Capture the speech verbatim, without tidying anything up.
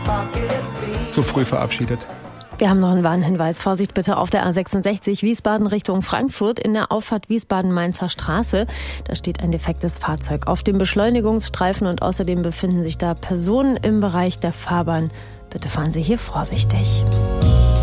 Zu früh verabschiedet. Wir haben noch einen Warnhinweis. Vorsicht bitte auf der A sechsundsechzig Wiesbaden Richtung Frankfurt in der Auffahrt Wiesbaden-Mainzer Straße. Da steht ein defektes Fahrzeug auf dem Beschleunigungsstreifen und außerdem befinden sich da Personen im Bereich der Fahrbahn. Bitte fahren Sie hier vorsichtig.